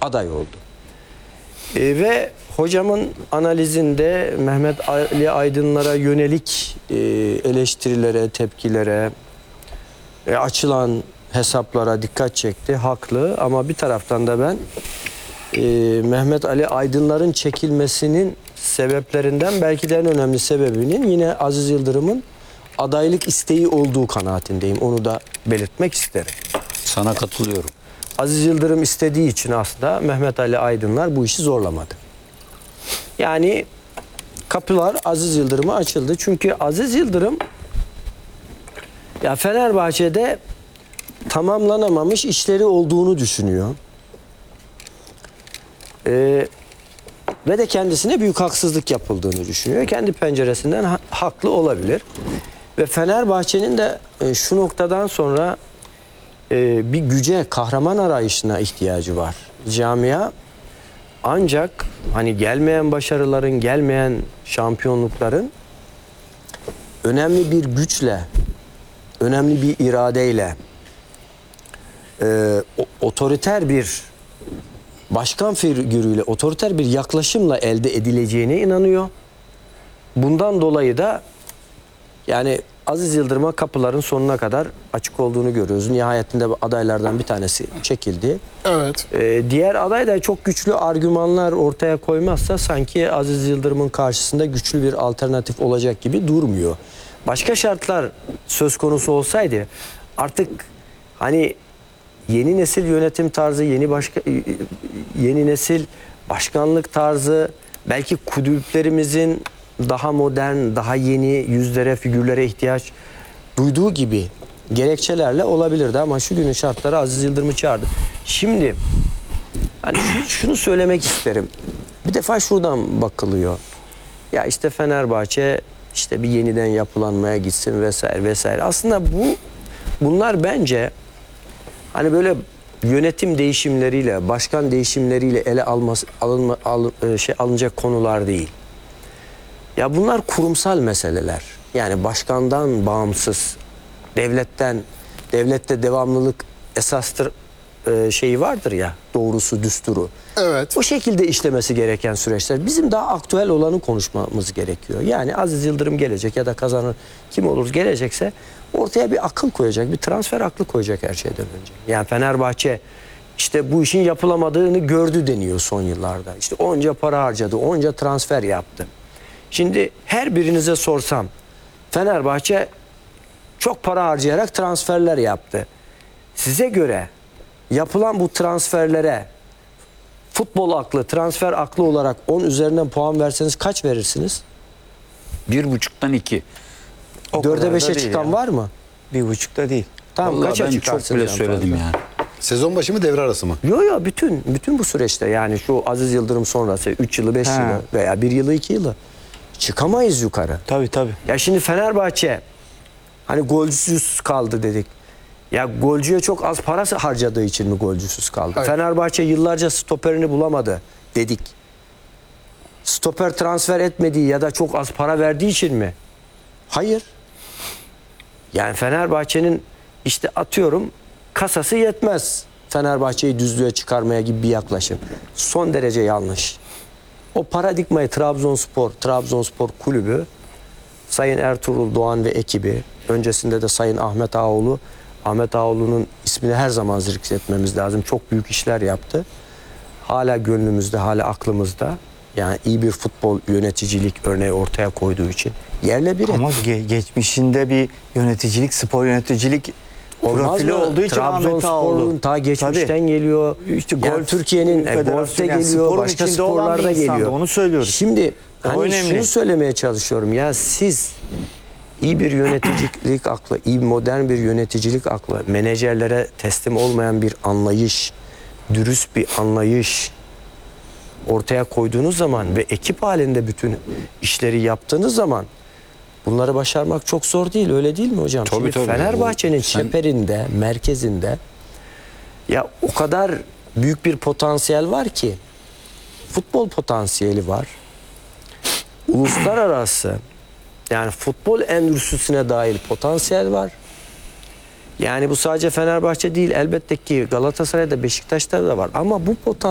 aday oldu. Ve hocamın analizinde Mehmet Ali Aydınlar'a yönelik eleştirilere, tepkilere, açılan hesaplara dikkat çekti. Haklı, ama bir taraftan da ben Mehmet Ali Aydınlar'ın çekilmesinin sebeplerinden belki de en önemli sebebinin yine Aziz Yıldırım'ın adaylık isteği olduğu kanaatindeyim. Onu da belirtmek isterim. Sana katılıyorum. Aziz Yıldırım istediği için aslında Mehmet Ali Aydınlar bu işi zorlamadı. Yani kapılar Aziz Yıldırım'a açıldı. Çünkü Aziz Yıldırım ya Fenerbahçe'de tamamlanamamış işleri olduğunu düşünüyor. Ve de kendisine büyük haksızlık yapıldığını düşünüyor. Kendi penceresinden haklı olabilir. Ve Fenerbahçe'nin de şu noktadan sonra bir güce, kahraman arayışına ihtiyacı var. Camia ancak hani gelmeyen başarıların, gelmeyen şampiyonlukların önemli bir güçle, önemli bir iradeyle, otoriter bir başkan figürüyle, otoriter bir yaklaşımla elde edileceğine inanıyor. Bundan dolayı da yani Aziz Yıldırım'a kapıların sonuna kadar açık olduğunu görüyoruz. Nihayetinde adaylardan bir tanesi çekildi. Evet. Diğer aday da çok güçlü argümanlar ortaya koymazsa sanki Aziz Yıldırım'ın karşısında güçlü bir alternatif olacak gibi durmuyor. Başka şartlar söz konusu olsaydı artık hani yeni nesil yönetim tarzı, yeni nesil başkanlık tarzı, belki kulüplerimizin daha modern, daha yeni yüzlere, figürlere ihtiyaç duyduğu gibi gerekçelerle olabilirdi, ama şu günün şartları Aziz Yıldırım'ı çağırdı. Şimdi hani şunu söylemek isterim. Bir defa şuradan bakılıyor. Ya işte Fenerbahçe işte bir yeniden yapılanmaya gitsin vesaire vesaire. Aslında bunlar bence hani böyle yönetim değişimleriyle, başkan değişimleriyle ele alınacak konular değil. Ya bunlar kurumsal meseleler. Yani başkandan bağımsız, devlette devamlılık esastır şeyi vardır ya, doğrusu, düsturu. Evet. O şekilde işlemesi gereken süreçler. Bizim daha aktüel olanı konuşmamız gerekiyor. Yani Aziz Yıldırım gelecek ya da kazanır, kim olur gelecekse ortaya bir akıl koyacak, bir transfer aklı koyacak her şeyden önce. Yani Fenerbahçe işte bu işin yapılamadığını gördü deniyor son yıllarda. İşte onca para harcadı, onca transfer yaptı. Şimdi her birinize sorsam, Fenerbahçe çok para harcayarak transferler yaptı. Size göre yapılan bu transferlere futbol aklı, transfer aklı olarak 10 üzerinden puan verseniz kaç verirsiniz? 1,5'tan 2. 4'e 5'e çıkan var mı? 1,5'da değil. Tamam, Vallahi kaça ben çok çıkarsınız bile en söyledim fazla? yani. Sezon başı mı, devre arası mı? Yo bütün bu süreçte, yani şu Aziz Yıldırım sonrası 3 yılı 5 yılı veya 1 yılı 2 yılı çıkamayız yukarı. Tabii. Ya şimdi Fenerbahçe hani golcüsüz kaldı dedik. Ya golcüye çok az para harcadığı için mi golcüsüz kaldı? Hayır. Fenerbahçe yıllarca stoperini bulamadı dedik. Stoper transfer etmediği ya da çok az para verdiği için mi? Hayır. Yani Fenerbahçe'nin işte atıyorum kasası yetmez Fenerbahçe'yi düzlüğe çıkarmaya gibi bir yaklaşım. Son derece yanlış. O paradigmayı Trabzonspor Kulübü, Sayın Ertuğrul Doğan ve ekibi, öncesinde de Sayın Ahmet Ağaoğlu'nun ismini her zaman zikretmemiz lazım. Çok büyük işler yaptı. Hala gönlümüzde, hala aklımızda. Yani iyi bir futbol yöneticilik örneği ortaya koyduğu için yerle bir Ama etti. geçmişinde bir yöneticilik, spor yöneticilik profili olduğu için Ahmet Ağaoğlu. Trabzonspor'un ta geçmişten geliyor. İşte Yani golf Türkiye'nin golfte federasyonu, yani geliyor, sporun başka içinde olan bir sporlarda insandı, geliyor. onu söylüyoruz. Şimdi hani önemli. şunu söylemeye çalışıyorum. Ya siz iyi bir yöneticilik aklı, iyi modern bir yöneticilik aklı, menajerlere teslim olmayan bir anlayış, dürüst bir anlayış ortaya koyduğunuz zaman ve ekip halinde bütün işleri yaptığınız zaman bunları başarmak çok zor değil, öyle değil mi hocam? Tabii. Fenerbahçe'nin çeperinde, merkezinde ya o kadar büyük bir potansiyel var ki, futbol potansiyeli var. Uluslararası, yani futbol endüstrisine dahil potansiyel var. Yani bu sadece Fenerbahçe değil, elbette ki Galatasaray'da, Beşiktaş'ta da var. Ama bu potansiyel